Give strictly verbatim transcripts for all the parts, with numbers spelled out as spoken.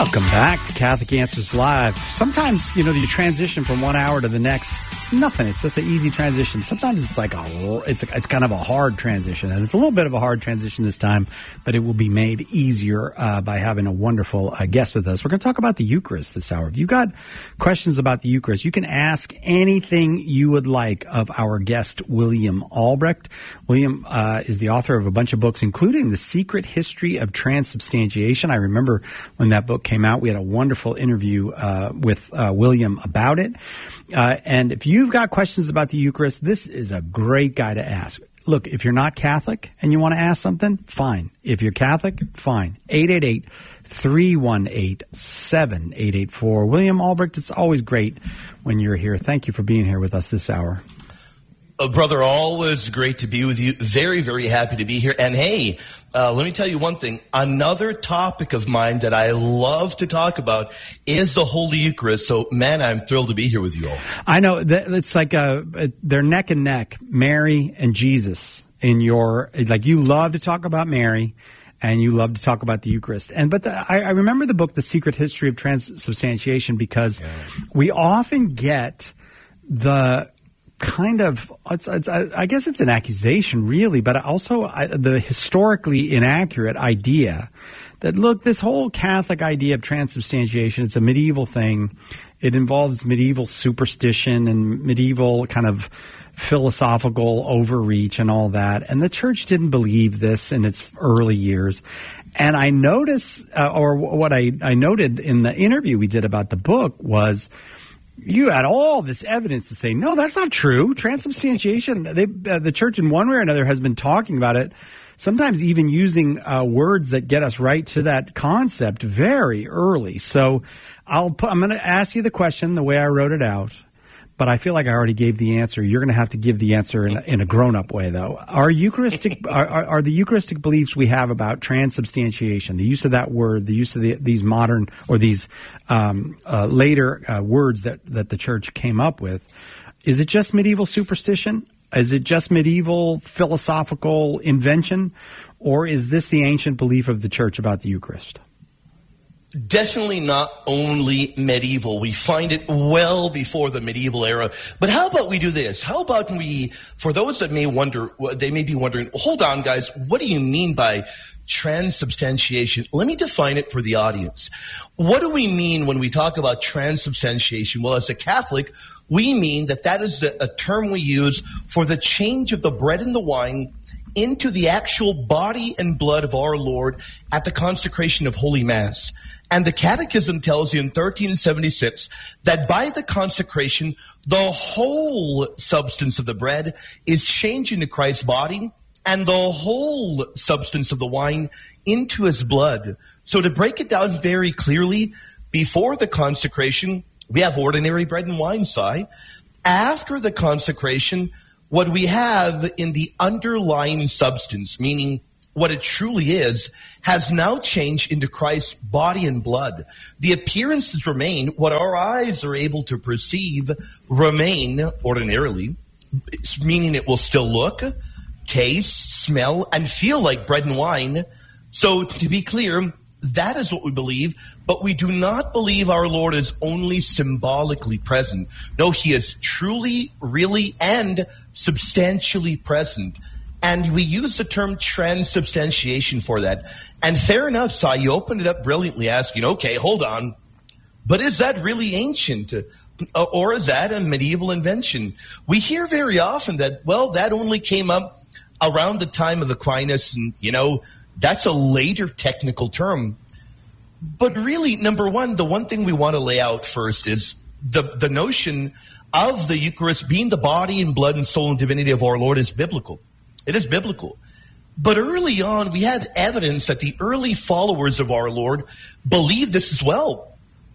Welcome back to Catholic Answers Live. Sometimes, you know, you transition from one hour to the next. It's nothing. It's just an easy transition. Sometimes it's like a, it's a, it's kind of a hard transition, and it's a little bit of a hard transition this time, but it will be made easier uh, by having a wonderful uh, guest with us. We're going to talk about the Eucharist this hour. If you've got questions about the Eucharist, you can ask anything you would like of our guest, William Albrecht. William uh, is the author of a bunch of books, including The Secret History of Transubstantiation. I remember when that book came out, we had a wonderful interview uh, with uh, William about it. Uh, and if you've got questions about the Eucharist, this is a great guy to ask. Look, if you're not Catholic and you want to ask something, fine. If you're Catholic, fine. eight eight eight, three one eight, seven eight eight four. William Albrecht, it's always great when you're here. Thank you for being here with us this hour. Oh, brother, always great to be with you. Very, very happy to be here. And hey, uh, let me tell you one thing. Another topic of mine that I love to talk about is the Holy Eucharist. So, man, I'm thrilled to be here with you all. I know that it's like a, they're neck and neck, Mary and Jesus. In your, like, you love to talk about Mary, and you love to talk about the Eucharist. And but the, I, I remember the book, The Secret History of Transubstantiation, because yeah. we often get the kind of, it's, it's, I guess it's an accusation, really, but also I, the historically inaccurate idea that, look, this whole Catholic idea of transubstantiation, it's a medieval thing. It involves medieval superstition and medieval kind of philosophical overreach and all that. And the church didn't believe this in its early years. And I notice, uh, or what I, I noted in the interview we did about the book was, you had all this evidence to say, no, that's not true. Transubstantiation, they, uh, the church in one way or another has been talking about it, sometimes even using uh, words that get us right to that concept very early. So I'll put, I'm going to ask you the question the way I wrote it out, but I feel like I already gave the answer. You're going to have to give the answer in, in a grown-up way, though. Are Eucharistic are, are, are the Eucharistic beliefs we have about transubstantiation, the use of that word, the use of the, these modern or these um, uh, later uh, words that, that the church came up with, is it just medieval superstition? Is it just medieval philosophical invention? Or is this the ancient belief of the church about the Eucharist? Definitely not only medieval. We find it well before the medieval era. But how about we do this? How about we, for those that may wonder, they may be wondering, hold on, guys, what do you mean by transubstantiation? Let me define it for the audience. What do we mean when we talk about transubstantiation? Well, as a Catholic, we mean that that is the, a term we use for the change of the bread and the wine into the actual body and blood of our Lord at the consecration of Holy Mass. And the Catechism tells you in thirteen seventy-six that by the consecration, the whole substance of the bread is changed into Christ's body and the whole substance of the wine into his blood. So to break it down very clearly, before the consecration, we have ordinary bread and wine, Si. After the consecration, what we have in the underlying substance, meaning what it truly is, has now changed into Christ's body and blood. The appearances remain. What our eyes are able to perceive remain ordinarily, meaning it will still look, taste, smell, and feel like bread and wine. So to be clear, that is what we believe, but we do not believe our Lord is only symbolically present. No, he is truly, really, and substantially present. And we use the term transubstantiation for that. And fair enough, Si, you opened it up brilliantly asking, okay, hold on, but is that really ancient? Or is that a medieval invention? We hear very often that, well, that only came up around the time of Aquinas, and, you know, that's a later technical term. But really, number one, the one thing we want to lay out first is the, the notion of the Eucharist being the body and blood and soul and divinity of our Lord is biblical. It is biblical. But early on, we had evidence that the early followers of our Lord believed this as well.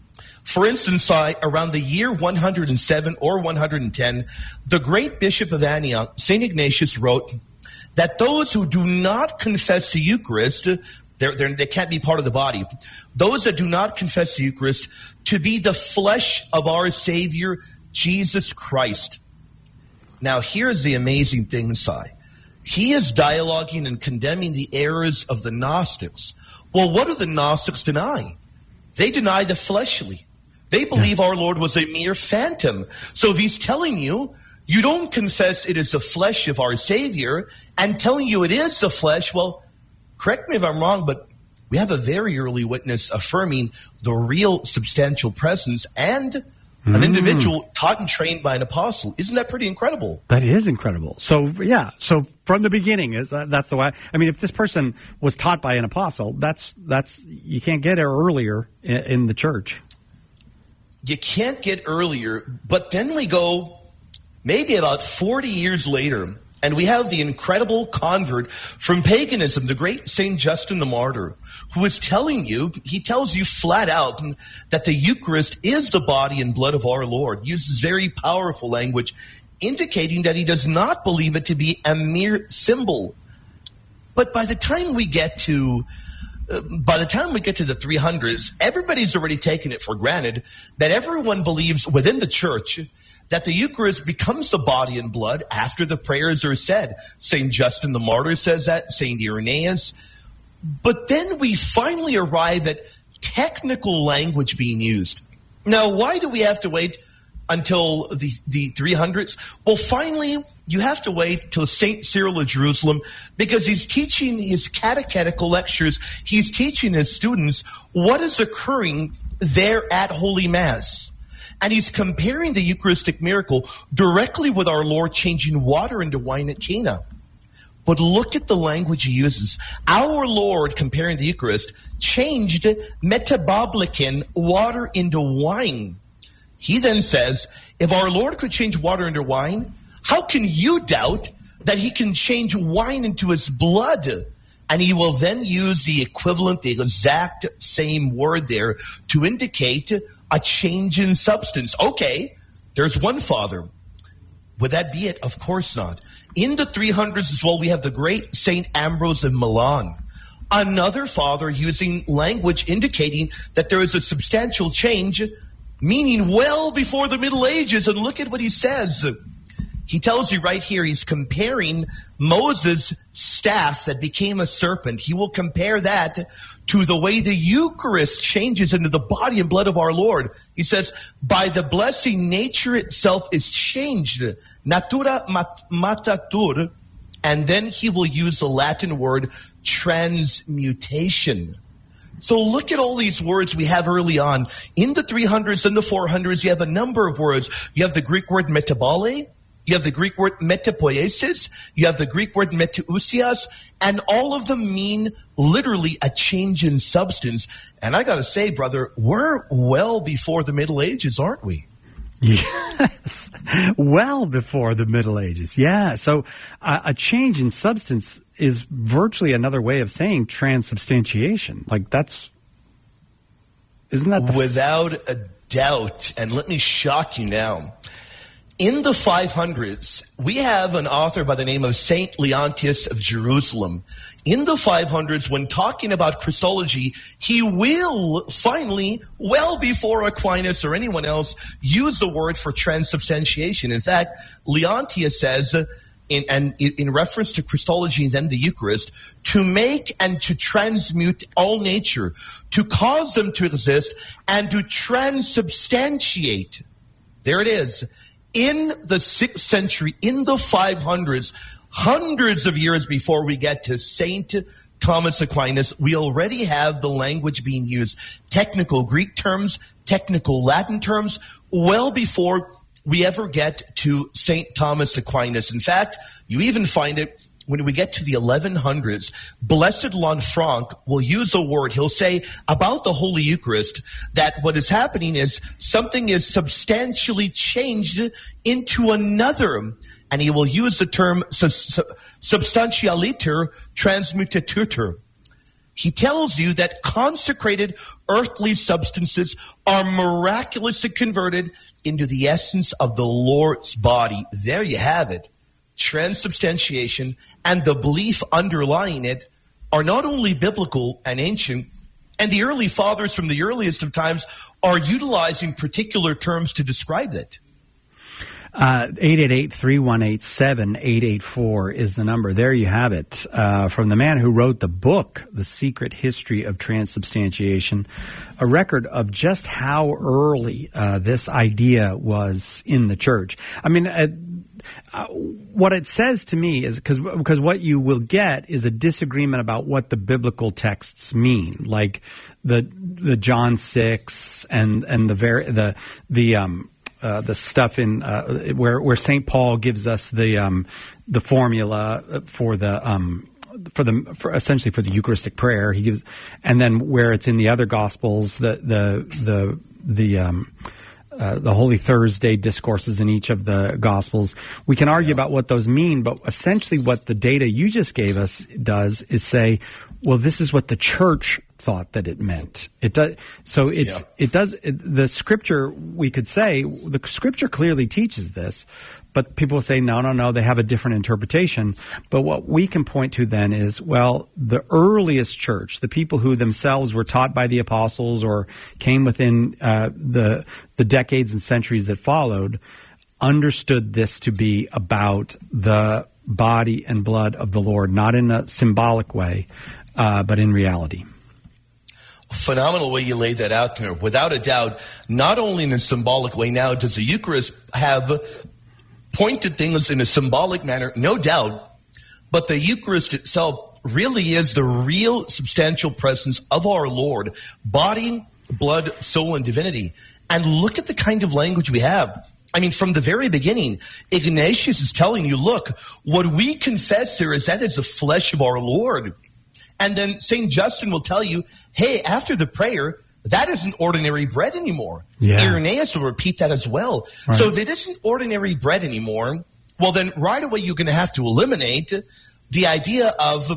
For instance, around the year one hundred seven or one hundred ten, the great bishop of Antioch, Saint Ignatius, wrote that those who do not confess the Eucharist, they're, they're, they can't be part of the body. Those that do not confess the Eucharist to be the flesh of our Savior, Jesus Christ. Now, here's the amazing thing, Si. He is dialoguing and condemning the errors of the Gnostics. Well, what do the Gnostics deny? They deny the fleshly. They believe our Lord was a mere phantom. So if he's telling you, you don't confess it is the flesh of our Savior, and telling you it is the flesh, well, correct me if I'm wrong, but we have a very early witness affirming the real substantial presence and an individual taught and trained by an apostle. Isn't that pretty incredible? That is incredible. So, yeah. So from the beginning, is uh, that's the way. I mean, if this person was taught by an apostle, that's that's you can't get it earlier in, in the church. You can't get earlier, but then we go maybe about forty years later, and we have the incredible convert from paganism, the great Saint Justin the Martyr, who is telling you, he tells you flat out that the Eucharist is the body and blood of our Lord. He uses very powerful language, indicating that he does not believe it to be a mere symbol. But by the time we get to uh, by the time we get to the three hundreds, everybody's already taken it for granted that everyone believes within the church that the Eucharist becomes the body and blood after the prayers are said. Saint Justin the Martyr says that, Saint Irenaeus. But then we finally arrive at technical language being used. Now, why do we have to wait until the, the three hundreds? Well, finally, you have to wait till Saint Cyril of Jerusalem, because he's teaching his catechetical lectures. He's teaching his students what is occurring there at Holy Mass. And he's comparing the Eucharistic miracle directly with our Lord changing water into wine at Cana. But look at the language he uses. Our Lord, comparing the Eucharist, changed metaboblican, water into wine. He then says, if our Lord could change water into wine, how can you doubt that he can change wine into his blood? And he will then use the equivalent, the exact same word there to indicate a change in substance. Okay, there's one Father. Would that be it? Of course not. In the three hundreds as well, we have the great Saint Ambrose of Milan. Another Father using language indicating that there is a substantial change, meaning well before the Middle Ages. And look at what he says. He tells you right here, he's comparing Moses' staff that became a serpent. He will compare that to the way the Eucharist changes into the body and blood of our Lord. He says, by the blessing, nature itself is changed. Natura matatur. And then he will use the Latin word transmutation. So look at all these words we have early on. In the three hundreds and the four hundreds, you have a number of words. You have the Greek word metabole. You have the Greek word metapoiesis, you have the Greek word metausias, and all of them mean literally a change in substance. And I got to say, brother, we're well before the Middle Ages, aren't we? Yes, well before the Middle Ages. Yeah, so uh, a change in substance is virtually another way of saying transubstantiation. Like that's, isn't that? The Without a doubt. And let me shock you now. In the five hundreds, we have an author by the name of Saint Leontius of Jerusalem. In the five hundreds, when talking about Christology, he will finally, well before Aquinas or anyone else, use the word for transubstantiation. In fact, Leontius says, in, and in reference to Christology and then the Eucharist, to make and to transmute all nature, to cause them to exist, and to transubstantiate. There it is. In the sixth century, in the five hundreds, hundreds of years before we get to Saint Thomas Aquinas, we already have the language being used. Technical Greek terms, technical Latin terms, well before we ever get to Saint Thomas Aquinas. In fact, you even find it when we get to the eleven hundreds. Blessed Lanfranc will use a word. He'll say about the Holy Eucharist that what is happening is something is substantially changed into another. And he will use the term substantialiter transmutatur. He tells you that consecrated earthly substances are miraculously converted into the essence of the Lord's body. There you have it. Transubstantiation and the belief underlying it are not only biblical and ancient, and the early fathers from the earliest of times are utilizing particular terms to describe it. Uh, eight eight eight, three one eight, seven eight eight four is the number. There you have it. Uh, from the man who wrote the book, The Secret History of Transubstantiation, a record of just how early uh, this idea was in the church. I mean, uh, uh, what it says to me is, because because what you will get is a disagreement about what the biblical texts mean, like the the John six and and the very the the um. Uh, the stuff in uh, where where Saint Paul gives us the um, the formula for the um, for the for essentially for the Eucharistic prayer. He gives, and then where it's in the other Gospels, the the the the um, uh, the Holy Thursday discourses in each of the Gospels. We can argue about what those mean, but essentially what the data you just gave us does is say, well, this is what the church thought that it meant. It does. So it's, yeah. it does, it, the scripture, we could say, the scripture clearly teaches this, but people will say, no, no, no, they have a different interpretation. But what we can point to then is, well, the earliest church, the people who themselves were taught by the apostles or came within uh, the the decades and centuries that followed, understood this to be about the body and blood of the Lord, not in a symbolic way, uh, but in reality. Phenomenal way you laid that out there. Without a doubt, not only in a symbolic way now does the Eucharist have pointed things in a symbolic manner, no doubt, but the Eucharist itself really is the real substantial presence of our Lord, body, blood, soul, and divinity. And look at the kind of language we have. I mean, from the very beginning, Ignatius is telling you, look, what we confess here is that is the flesh of our Lord. And then Saint Justin will tell you, hey, after the prayer, that isn't ordinary bread anymore. Yeah. Irenaeus will repeat that as well. Right. So if it isn't ordinary bread anymore, well, then right away you're going to have to eliminate the idea of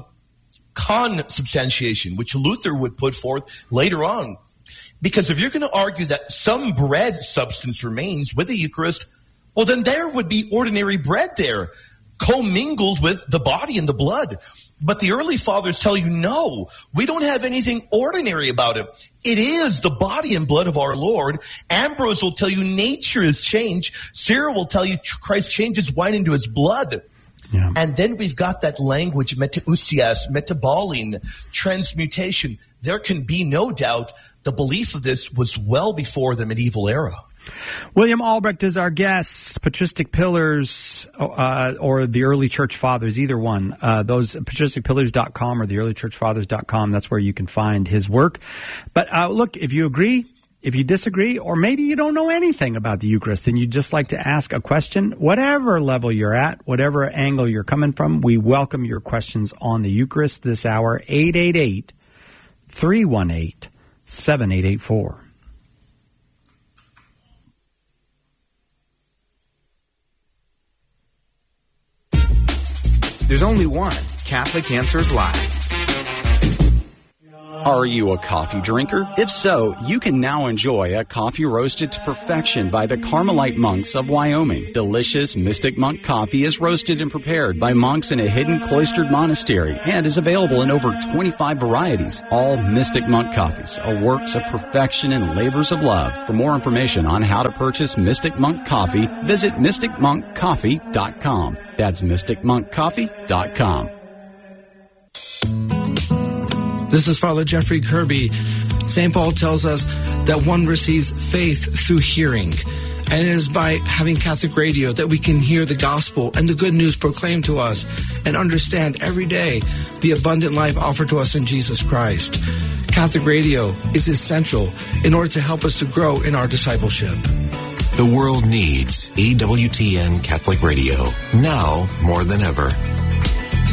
consubstantiation, which Luther would put forth later on. Because if you're going to argue that some bread substance remains with the Eucharist, well, then there would be ordinary bread there, commingled with the body and the blood. But the early fathers tell you, no, we don't have anything ordinary about it. It is the body and blood of our Lord. Ambrose will tell you nature is changed. Cyril will tell you Christ changes wine into his blood. Yeah. And then we've got that language, metausias, metabolin, transmutation. There can be no doubt the belief of this was well before the medieval era. William Albrecht is our guest. Patristic Pillars uh, or the Early Church Fathers, either one. Uh, those patristic pillars dot com or the early church fathers dot com. That's where you can find his work. But uh, look, if you agree, if you disagree, or maybe you don't know anything about the Eucharist and you'd just like to ask a question, whatever level you're at, whatever angle you're coming from, we welcome your questions on the Eucharist this hour. eight eight eight, three one eight, seven eight eight four. There's only one Catholic Answers Live. Are you a coffee drinker? If so, you can now enjoy a coffee roasted to perfection by the Carmelite monks of Wyoming. Delicious Mystic Monk coffee is roasted and prepared by monks in a hidden cloistered monastery and is available in over twenty-five varieties. All Mystic Monk coffees are works of perfection and labors of love. For more information on how to purchase Mystic Monk coffee, visit mystic monk coffee dot com. That's mystic monk coffee dot com. This is Father Jeffrey Kirby. Saint Paul tells us that one receives faith through hearing. And it is by having Catholic radio that we can hear the gospel and the good news proclaimed to us and understand every day the abundant life offered to us in Jesus Christ. Catholic radio is essential in order to help us to grow in our discipleship. The world needs E W T N Catholic Radio now more than ever.